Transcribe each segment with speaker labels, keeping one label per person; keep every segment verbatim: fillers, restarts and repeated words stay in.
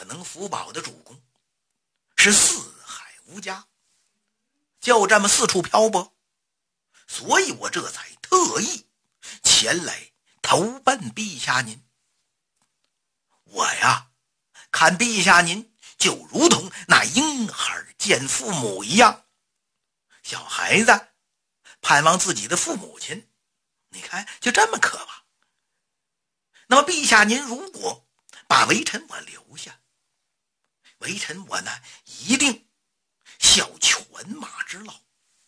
Speaker 1: 能福保的主公是四海无家，就这么四处漂泊，所以我这才特意前来投奔陛下您。我呀，看陛下您就如同那婴孩见父母一样，小孩子盼望自己的父母亲，你看就这么渴望。那么陛下您如果把微臣我留下，微臣我呢一定效犬马之劳，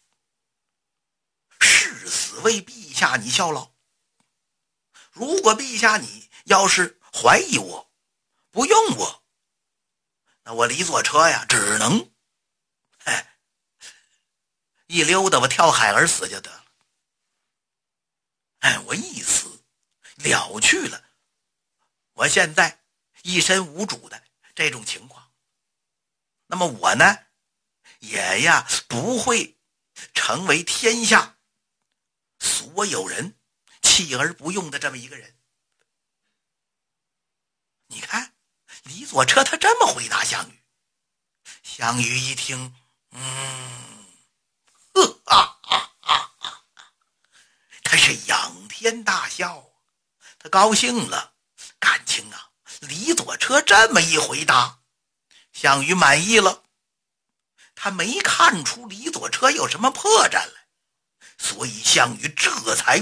Speaker 1: 誓死为陛下你效劳。如果陛下你要是怀疑我，不用我，那我李左车呀只能哎一溜达我跳海而死就得了。哎，我一死了去了我现在一身无主的这种情况，那么我呢也呀不会成为天下所有人弃而不用的这么一个人。你看李左车他这么回答项羽，项羽一听，嗯，呵哈哈哈哈，他是仰天大笑，他高兴了。感情啊，李左车这么一回答，项羽满意了。他没看出李左车有什么破绽来，所以项羽这才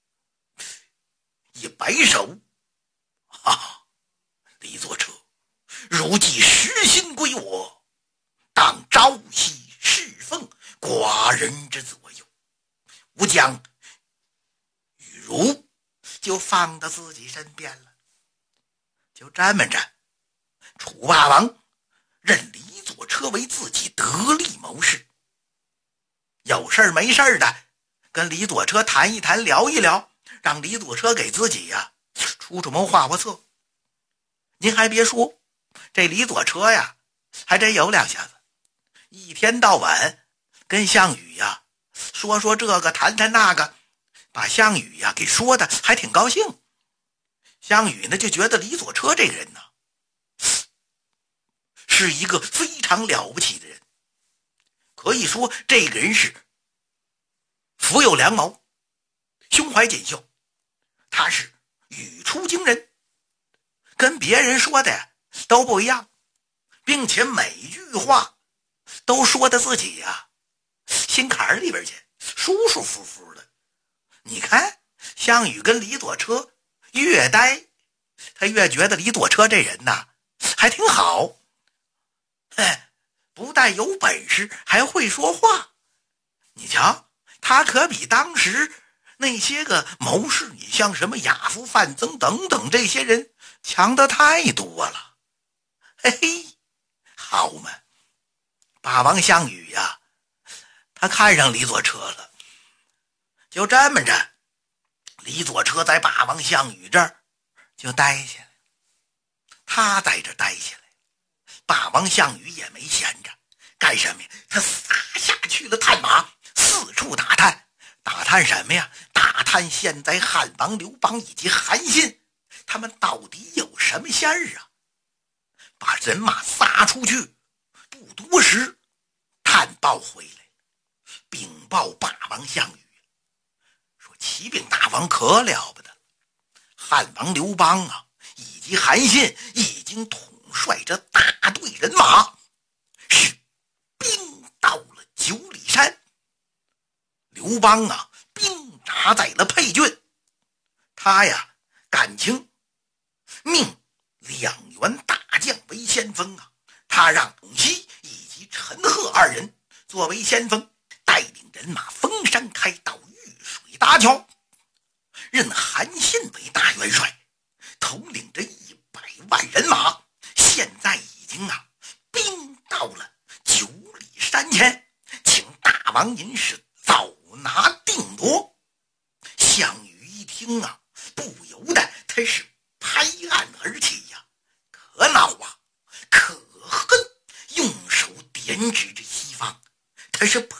Speaker 1: 一摆手，哈，李左车，如既实心归我，当朝夕侍奉寡人之左右，吾将与汝就放到自己身边了。就这么着，楚霸王认李左车为自己得力谋士，有事没事的跟李左车谈一谈聊一聊，让李左车给自己呀出出谋划划策。您还别说，这李左车呀还真有两下子，一天到晚跟项羽呀说说这个谈谈那个，把项羽呀给说的还挺高兴。项羽呢就觉得李左车这个人呢是一个非常了不起的人，可以说这个人是腹有良谋，胸怀锦绣，他是语出惊人，跟别人说的都不一样，并且每句话都说的自己呀心坎里边去，舒舒服服的。你看项羽跟李左车越待他越觉得李左车这人呐还挺好，哎，不但有本事还会说话。你瞧他可比当时那些个谋士，你像什么亚夫、范增等等这些人强得太多了。嘿嘿，好嘛，霸王项羽呀他看上李左车了。就这么着，李左车在霸王项羽这儿就待下来，他在这待下来，霸王项羽也没闲着，干什么呀？他撒下去了探马，四处打探。打探什么呀？打探现在汉王刘邦以及韩信他们到底有什么仙儿啊？把人马撒出去，不多时探报回来，禀报霸王项羽，说启禀大王，可了不得，汉王刘邦啊以及韩信已经统率着大队人马是兵到了九里山。刘邦啊兵扎在了沛郡，他呀感情命两员大将为先锋啊，他让董熙以及陈赫二人作为先锋，带领人马封山开道，遇水搭桥，任韩信为大元帅，统领着一百万人马，现在已经啊兵到了九里山前，请大王您是早拿定夺。项羽一听啊，不由得他是拍案而起呀、啊，可恼啊，可恨，用手点指着西方，他是